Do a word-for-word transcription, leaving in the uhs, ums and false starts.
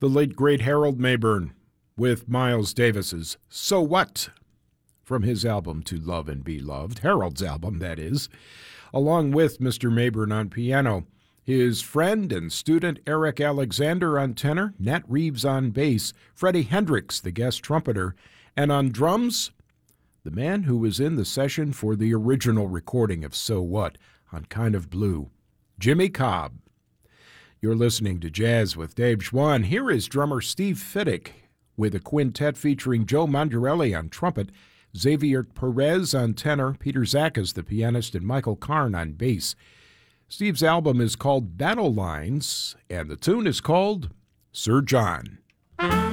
the late great Harold Mayburn with Miles Davis's So What? From his album To Love and Be Loved, Harold's album, that is, along with Mister Mayburn on piano, his friend and student Eric Alexander on tenor, Nat Reeves on bass, Freddie Hendricks, the guest trumpeter, and on drums, the man who was in the session for the original recording of So What on Kind of Blue, Jimmy Cobb. You're listening to Jazz with Dave Schwann. Here is drummer Steve Fiddick with a quintet featuring Joe Mandarelli on trumpet, Xavier Perez on tenor, Peter Zakas, the pianist, and Michael Karn on bass. Steve's album is called Battle Lines, and the tune is called Sir John.